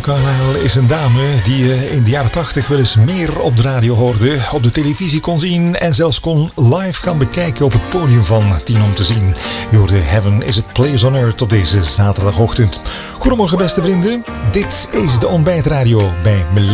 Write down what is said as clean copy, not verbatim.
Carlisle is een dame die je in de jaren 80 wel eens meer op de radio hoorde, op de televisie kon zien en zelfs kon live gaan bekijken op het podium van 10 om te zien. Je hoorde Heaven is a Place on Earth op deze zaterdagochtend. Goedemorgen beste vrienden, dit is de ontbijtradio bij Millennium.